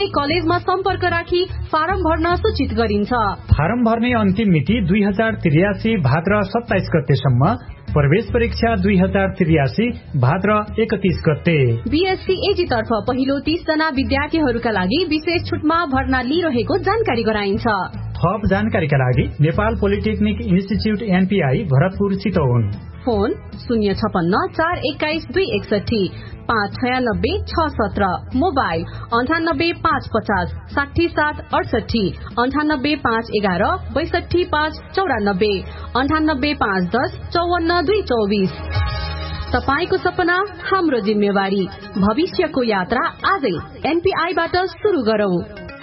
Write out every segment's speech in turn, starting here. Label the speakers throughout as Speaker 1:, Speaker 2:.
Speaker 1: कलेजमा सम्पर्क राखी फारम भर्न सूचित गरिन्छ।
Speaker 2: फारम भर्ने अन्तिम मिति 2083 भाद्र 27 गतेसम्म, प्रवेश परीक्षा 2083 भाद्र 31 गते।
Speaker 1: बीएससी एजी तर्फ पहिलो 30 जना विद्यार्थीहरूका लागि विशेष छुटमा भर्ना लिइरहेको जानकारी गराइन्छ।
Speaker 2: थप जानकारीका लागि Nepal polytechnic institute NPI Bharatpur Chitwan,
Speaker 1: phone 056 421 261 596 617, mobile 98 550 60 7 68, 98 511 62 5 94, 98 510 54 224। तपाईको सपना हाम्रो जिम्मेवारी, भविष्यको यात्रा आजै एनपीआईबाट सुरु गरौं।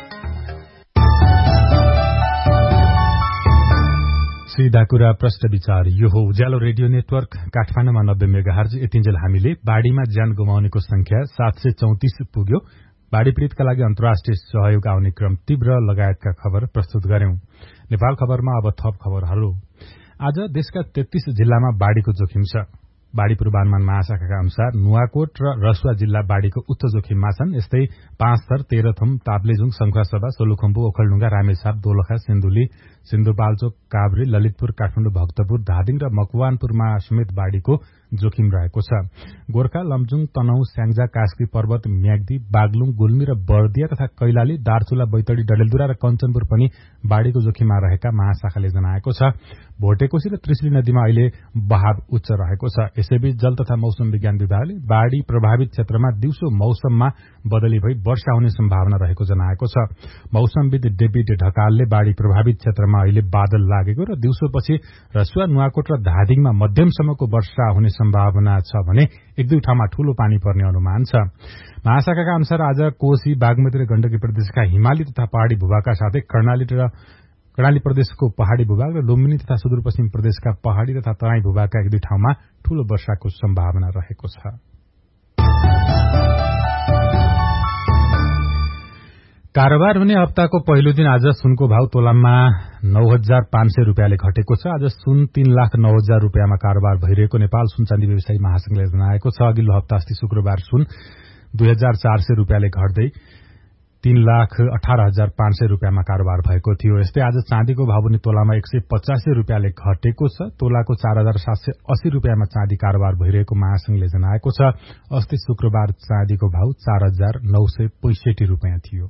Speaker 3: सीधा कुरा प्रश्न विचार, यो हो उज्यालो रेडियो नेटवर्क काठमाडौँमा 90 मेगाहर्ज। यतिन्जेल हामीले बाढ़ीमा ज्यान गुमाउनेको संख्या 734 पुग्यो, बाढ़ी पीड़ितका लागि अन्तर्राष्ट्रिय सहयोग आउने क्रम तीव्र लगायतका खबर प्रस्तुत गर्यौं। नेपाल खबरमा अब थप खबरहरू। आज देशका 33 जिल्लामा बाढ़ीको जोखिम छ। बाढ़ी पूर्वानुमान महाशाखाका अनुसार नुवाकोट र रसुवा जिल्ला बाढ़ीको उच्च जोखिममा छन्। यस्तै पाँचथर, तेह्रथुम, ताप्लेजुङ, शंखुवासभा, सोलुखुम्बु, ओखलढुङ्गा, रामेछाप, दोलखा, सिन्धुली, सिन्धुपाल्चोक, काभ्रे, ललितपुर, काठमाडौँ, भक्तपुर, धादिङ र मकवानपुरमा समेत बाढ़ीको जोखिम रहेको छ। गोर्खा, लमजुङ, तनहुँ, स्याङ्जा, कास्की पर्वत, म्याग्दी, बागलुङ, गुल्मी र बर्दिया तथा कैलाली, दार्चुला, बैतडी, डडेलधुरा र कञ्चनपुर पनि बाढ़ीको जोखिममा रहेका महाशाखाले जनाएको छ। भोटेकोशी र त्रिशुली नदीमा अहिले बहाव उच्च रहेको छ। यसैबीच जल तथा मौसम विज्ञान विभागले बाढ़ी प्रभावित क्षेत्रमा दिउँसो मौसममा बदली भई वर्षा हुने सम्भावना रहेको जनाएको छ। मौसमविद डेभिड ढकालले बाढ़ी प्रभावित क्षेत्रमा अहिले बादल लागेको र दिउँसोपछि रसुवा, नुवाकोट र धादिङमा मध्यमसम्मको वर्षा हुने सम्भावना छ भने एक दुई ठाउँमा ठूलो पानी पर्ने अनुमान छ। महाशाखाका अनुसार आज कोशी, बागमती र गण्डकी प्रदेशका हिमाली तथा पहाड़ी भूभागका साथै कर्णाली प्रदेशको पहाड़ी भूभाग र लुम्बिनी तथा सुदूरपश्चिम प्रदेशका पहाड़ी तथा तराई भूभागका एक दुई ठाउँमा ठूलो वर्षाको सम्भावना रहेको छ। कारोबार हुने हप्ताको पहिलो दिन आज सुनको भाव तोलामा 9,500 रुपियाँले घटेको छ। आज सुन 3,09,000 रुपियाँमा कारोबार भइरहेको नेपाल सुनचाँदी व्यवसायी महासंघले जनाएको छ। अघिल्लो हप्ता अस्ति शुक्रबार सुन 2,400 रुपियाँले घट्दै 3,18,500 रुपियाँमा कारोबार भएको थियो। यस्तै आज चाँदीको भाव पनि तोलामा 185 रुपियाँले घटेको छ। तोलाको 4,780 रुपियाँमा चाँदी कारोबार भइरहेको महासंघले जनाएको छ। अस्ति शुक्रबार चाँदीको भाव 4,965 रुपियाँ थियो।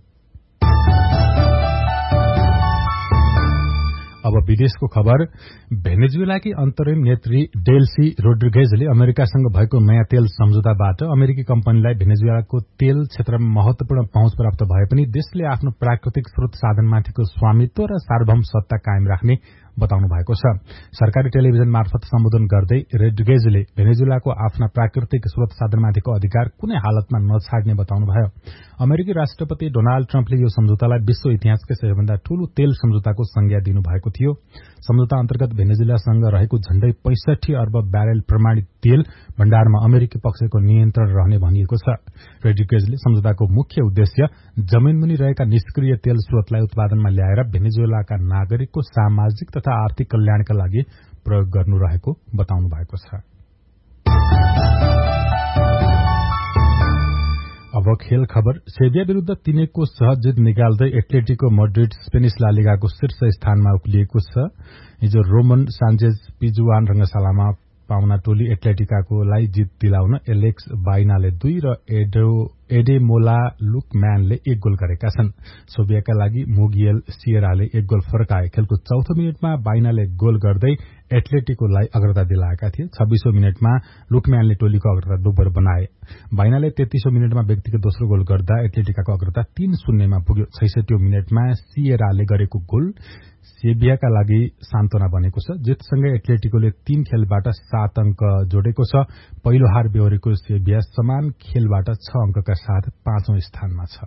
Speaker 3: अब विदेशको खबर। भेनेजुएलाकी अन्तरिम नेत्री डेल्सी रोड्रिगेजले अमेरिकासँग भएको नयाँ तेल सम्झौताबाट अमेरिकी कम्पनीलाई भेनेजुएलाको तेल क्षेत्रमा महत्वपूर्ण पहुँच प्राप्त भए पनि देशले आफ्नो प्राकृतिक स्रोत साधनमाथिको स्वामित्व र सार्वभौम सत्ता कायम राख्ने बताउनु भएको छ। सरकारी टेलिभिजन मार्फत सम्बोधन गर्दै रोड्रिगेजले भेनेजुएलाको आफ्ना प्राकृतिक स्रोत साधनमाथिको अधिकार कुनै हालतमा नछाड्ने बताउनुभयो। अमेरिकी राष्ट्रपति डोनाल्ड ट्रम्पले यो सम्झौतालाई विश्व इतिहासकै सबैभन्दा ठूलो तेल सम्झौताको संज्ञा दिनुभएको थियो। सम्झौता अन्तर्गत भेनेजुएलासँग रहेको झण्डै 65 अर्ब ब्यारेल प्रमाणित तेल भण्डारमा अमेरिकी पक्षको नियन्त्रण रहने भनिएको छ। रोड्रिगेजले सम्झौताको मुख्य उद्देश्य जमिनमुनि रहेका निष्क्रिय तेल स्रोतलाई उत्पादनमा ल्याएर भेनेजुएलाका नागरिकको सामाजिक तथा आर्थिक कल्याणका लागि प्रयोग गर्नु रहेको बताउनु भएको छ। अब खेल खबर। सेभिया विरूद्ध 3-1 सहज जित निकाल्दै एथलेटिको मड्रिड स्पेनिश ला लिगाको शीर्ष स्थानमा उक्लिएको छ। हिजो रोमन सान्चेज पिजुवान रंगशालामा पाउना टोली एथलेटिकाकोलाई जित दिलाउन एलेक्स बाइनाले 2 र एडेमोला लुकम्यानले 1 गोल गरेका छन्। सोभियाका लागि मुगियल सिएराले 1 गोल फर्काए। खेलको चौथो मिनटमा बाइनाले गोल गर्दै एथलेटिकोलाई अग्रता दिलाएका थिए। 26औं मिनटमा लुकम्यानले टोलीको अग्रता दोब्बर बनाए। बाइनाले 33औं मिनटमा व्यक्तिगत दोस्रो गोल गर्दा एथलेटिकाको अग्रता 3-0 मा पुग्यो। 66औं मिनटमा सिएराले गरेको गोल सेभियाका लागि सान्त्वना बनेको छ। जितसँगै एथलेटिकोले 3 खेलबाट 7 अंक जोडेको छ। पहिलो हार बेहोरेको सेभिया समान खेलबाट 6 अंकका साथ 5औं स्थानमा छ।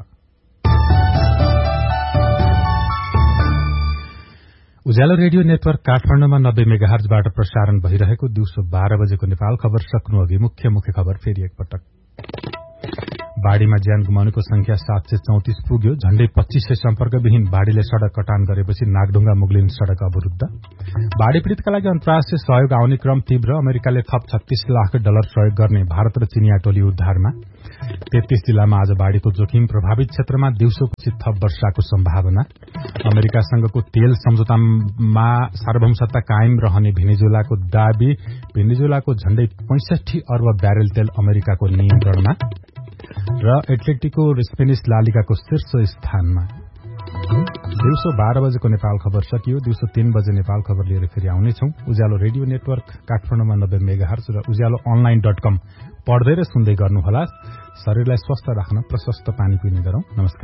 Speaker 3: उज्यालो रेडियो नेटवर्क काठमाडौँमा 90 मेगाहर्जबाट प्रसारण भइरहेको दिउँसो 12 बजेको नेपाल खबर सक्नु अघि मुख्य खबर फेरि एकपटक। बाढ़ीमा ज्यान गुमाउनेको संख्या 734 पुग्यो। झण्डै 2500 सम्पर्कविहीन बाढ़ीले सड़क कटान गरेपछि नागढुङ्गा मुगलिन सड़क अवरुद्ध। बाढ़ी पीड़ितका लागि अन्तर्राष्ट्रिय सहयोग आउने क्रम तीव्र। अमेरिकाले थप $36 लाख सहयोग गर्ने भारत र चिनिया टोली उद्धारमा। 33 जिल्लामा आज बाढ़ीको जोखिम। प्रभावित क्षेत्रमा दिउँसोपछि थप वर्षाको सम्भावना। अमेरिकासँगको तेल सम्झौतामा सार्वभौमसत्ता कायम रहने भेनेजुएलाको दाबी। भेनेजुएलाको झण्डै 65 अर्ब ब्यारेल तेल अमेरिकाको नियन्त्रणमा। र एथलेटिको स्पेनिस लालिगाको शीर्ष स्थानमा। दिउँसो 12 बजेको नेपाल खबर सकियो। दिउँसो 3 बजे नेपाल खबर लिएर फेरि आउनेछौं। उज्यालो रेडियो नेटवर्क काठमाडौँमा 90 मेगाहर्ज र उज्यालो online.com पढ्दै र सुन्दै गर्नुहोला। शरीरलाई स्वस्थ राख्न प्रशस्त पानी पिउने गरौं। नमस्कार।